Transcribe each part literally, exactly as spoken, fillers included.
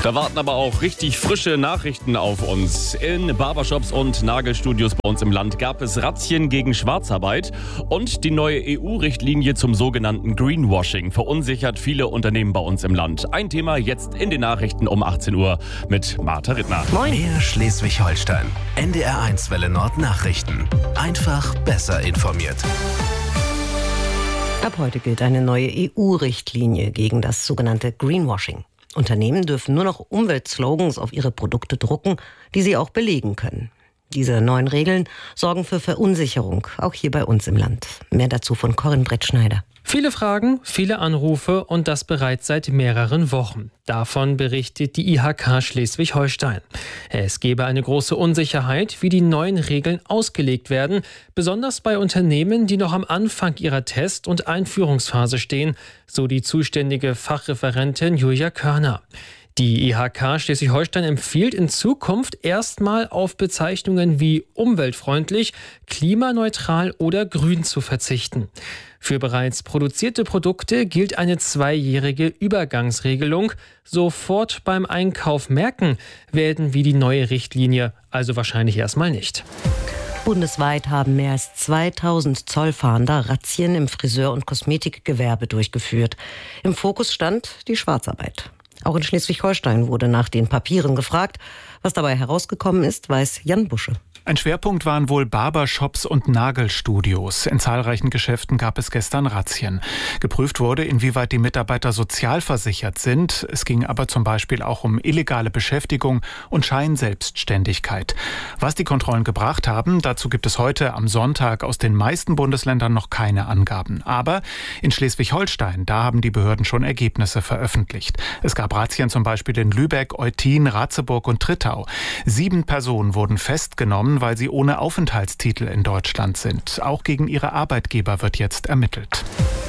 Da warten aber auch richtig frische Nachrichten auf uns. In Barbershops und Nagelstudios bei uns im Land gab es Razzien gegen Schwarzarbeit und die neue E U-Richtlinie zum sogenannten Greenwashing verunsichert viele Unternehmen bei uns im Land. Ein Thema jetzt in den Nachrichten um achtzehn Uhr mit Martha Rittner. Moin. Mehr Schleswig-Holstein. N D R eins Welle Nord Nachrichten. Einfach besser informiert. Ab heute gilt eine neue E U-Richtlinie gegen das sogenannte Greenwashing. Unternehmen dürfen nur noch Umweltslogans auf ihre Produkte drucken, die sie auch belegen können. Diese neuen Regeln sorgen für Verunsicherung, auch hier bei uns im Land. Mehr dazu von Corinne Brettschneider. Viele Fragen, viele Anrufe und das bereits seit mehreren Wochen. Davon berichtet die I H K Schleswig-Holstein. Es gebe eine große Unsicherheit, wie die neuen Regeln ausgelegt werden, besonders bei Unternehmen, die noch am Anfang ihrer Test- und Einführungsphase stehen, so die zuständige Fachreferentin Julia Körner. Die I H K Schleswig-Holstein empfiehlt in Zukunft erstmal auf Bezeichnungen wie umweltfreundlich, klimaneutral oder grün zu verzichten. Für bereits produzierte Produkte gilt eine zweijährige Übergangsregelung. Sofort beim Einkauf merken werden wir die neue Richtlinie also wahrscheinlich erstmal nicht. Bundesweit haben mehr als zweitausend Zollfahnder Razzien im Friseur- und Kosmetikgewerbe durchgeführt. Im Fokus stand die Schwarzarbeit. Auch in Schleswig-Holstein wurde nach den Papieren gefragt. Was dabei herausgekommen ist, weiß Jan Busche. Ein Schwerpunkt waren wohl Barbershops und Nagelstudios. In zahlreichen Geschäften gab es gestern Razzien. Geprüft wurde, inwieweit die Mitarbeiter sozialversichert sind. Es ging aber zum Beispiel auch um illegale Beschäftigung und Scheinselbstständigkeit. Was die Kontrollen gebracht haben, dazu gibt es heute am Sonntag aus den meisten Bundesländern noch keine Angaben. Aber in Schleswig-Holstein, da haben die Behörden schon Ergebnisse veröffentlicht. Es gab Razzien zum Beispiel in Lübeck, Eutin, Ratzeburg und Trittau. Sieben Personen wurden festgenommen, weil sie ohne Aufenthaltstitel in Deutschland sind. Auch gegen ihre Arbeitgeber wird jetzt ermittelt.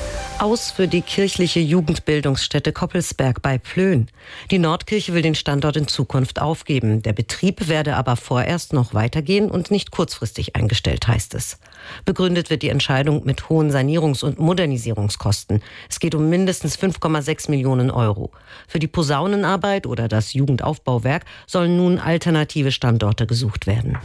Aus für die kirchliche Jugendbildungsstätte Koppelsberg bei Plön. Die Nordkirche will den Standort in Zukunft aufgeben. Der Betrieb werde aber vorerst noch weitergehen und nicht kurzfristig eingestellt, heißt es. Begründet wird die Entscheidung mit hohen Sanierungs- und Modernisierungskosten. Es geht um mindestens fünf Komma sechs Millionen Euro. Für die Posaunenarbeit oder das Jugendaufbauwerk sollen nun alternative Standorte gesucht werden.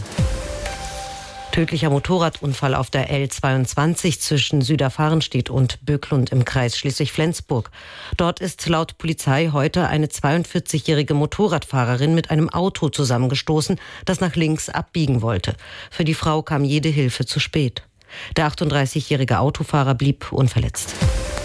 Tödlicher Motorradunfall auf der L zweiundzwanzig zwischen Süderfahrenstedt und Böklund im Kreis Schleswig-Flensburg. Dort ist laut Polizei heute eine zweiundvierzigjährige Motorradfahrerin mit einem Auto zusammengestoßen, das nach links abbiegen wollte. Für die Frau kam jede Hilfe zu spät. Der achtunddreißigjährige Autofahrer blieb unverletzt.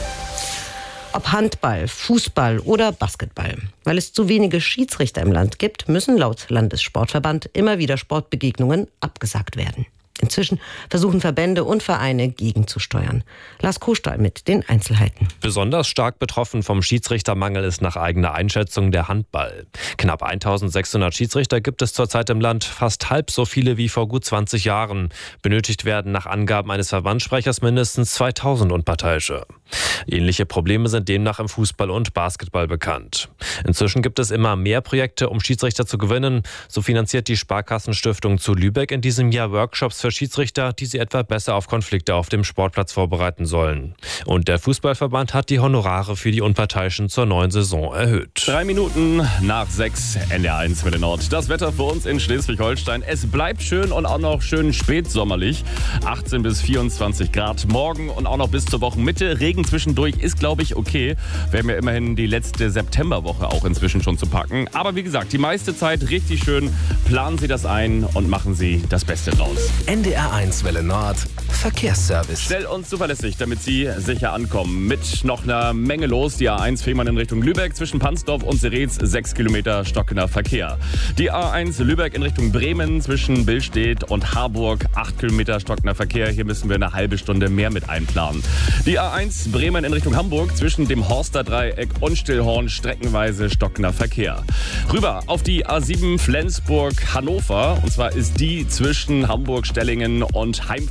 Ob Handball, Fußball oder Basketball. Weil es zu wenige Schiedsrichter im Land gibt, müssen laut Landessportverband immer wieder Sportbegegnungen abgesagt werden. Inzwischen versuchen Verbände und Vereine gegenzusteuern. Lars Kohlstein mit den Einzelheiten. Besonders stark betroffen vom Schiedsrichtermangel ist nach eigener Einschätzung der Handball. Knapp eintausendsechshundert Schiedsrichter gibt es zurzeit im Land, fast halb so viele wie vor gut zwanzig Jahren. Benötigt werden nach Angaben eines Verbandssprechers mindestens zweitausend Unparteiische. Ähnliche Probleme sind demnach im Fußball und Basketball bekannt. Inzwischen gibt es immer mehr Projekte, um Schiedsrichter zu gewinnen. So finanziert die Sparkassenstiftung zu Lübeck in diesem Jahr Workshops für Schiedsrichter, die sie etwa besser auf Konflikte auf dem Sportplatz vorbereiten sollen. Und der Fußballverband hat die Honorare für die Unparteiischen zur neuen Saison erhöht. Drei Minuten nach sechs, N D R eins Welle Nord. Das Wetter für uns in Schleswig-Holstein. Es bleibt schön und auch noch schön spätsommerlich. achtzehn bis vierundzwanzig Grad morgen und auch noch bis zur Wochenmitte. Regen zwischendurch ist, glaube ich, okay. Wir haben ja immerhin die letzte Septemberwoche auch inzwischen schon zu packen. Aber wie gesagt, die meiste Zeit richtig schön. Planen Sie das ein und machen Sie das Beste draus. N D R eins Welle Nord Verkehrsservice. Schnell und zuverlässig, damit Sie sicher ankommen. Mit noch einer Menge los. Die A eins Fehmarn in Richtung Lübeck zwischen Pansdorf und Seretz, sechs Kilometer stockender Verkehr. Die A eins Lübeck in Richtung Bremen zwischen Billstedt und Harburg, acht Kilometer stockender Verkehr. Hier müssen wir eine halbe Stunde mehr mit einplanen. Die A eins Bremen in Richtung Hamburg zwischen dem Horster Dreieck und Stillhorn streckenweise stockender Verkehr. Rüber auf die A sieben Flensburg-Hannover. Und zwar ist die zwischen Hamburg-Stellingen und Heimfeld wegen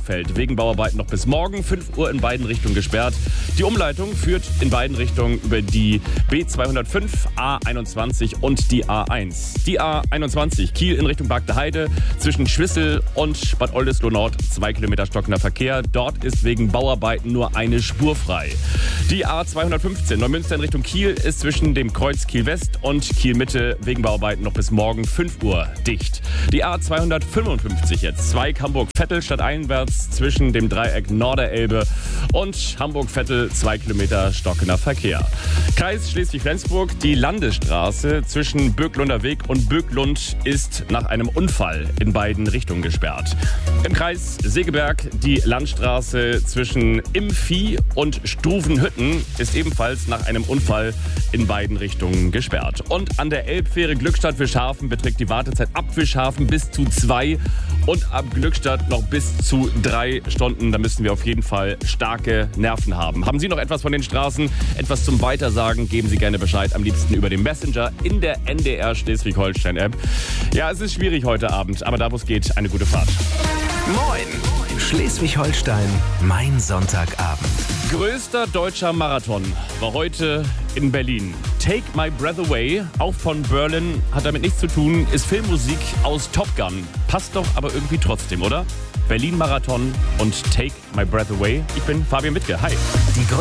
wegen Bauarbeiten noch bis morgen fünf Uhr in beiden Richtungen gesperrt. Die Umleitung führt in beiden Richtungen über die B zweihundertfünf, A einundzwanzig und die A eins. Die A einundzwanzig Kiel in Richtung Bagde-Heide zwischen Schwissel und Bad Oldesloe Nord, zwei Kilometer stockender Verkehr. Dort ist wegen Bauarbeiten nur eine Spur frei. Die A zweihundertfünfzehn Neumünster in Richtung Kiel ist zwischen dem Kreuz Kiel West und Kiel Mitte wegen Bauarbeiten noch bis morgen fünf Uhr dicht. Die A zweihundertfünfundfünfzig jetzt, Zweig Hamburg-Vettel stadteinwärts zwischen dem Dreieck Norderelbe und Hamburg-Vettel, zwei Kilometer stockender Verkehr. Kreis Schleswig-Flensburg, die Landesstraße zwischen Böcklunder Weg und Böcklund ist nach einem Unfall in beiden Richtungen gesperrt. Im Kreis Segeberg die Landstraße zwischen Impfi und Struvenhütten ist ebenfalls nach einem Unfall in beiden Richtungen gesperrt. Und an der Elbfähre Glückstadt-Wischhafen beträgt die Wartezeit ab Wischhafen bis zu zwei und ab Glückstadt noch bis zu drei Stunden. Da müssen wir auf jeden Fall starke Nerven haben. Haben Sie noch etwas von den Straßen, etwas zum Weitersagen, geben Sie gerne Bescheid. Am liebsten über den Messenger in der N D R Schleswig-Holstein-App. Ja, es ist schwierig heute Abend, aber da wo es geht, eine gute Fahrt. Moin! Schleswig-Holstein, mein Sonntagabend. Größter deutscher Marathon war heute in Berlin. Take My Breath Away, auch von Berlin, hat damit nichts zu tun, ist Filmmusik aus Top Gun. Passt doch aber irgendwie trotzdem, oder? Berlin-Marathon und Take My Breath Away. Ich bin Fabian Wittke. Hi. Die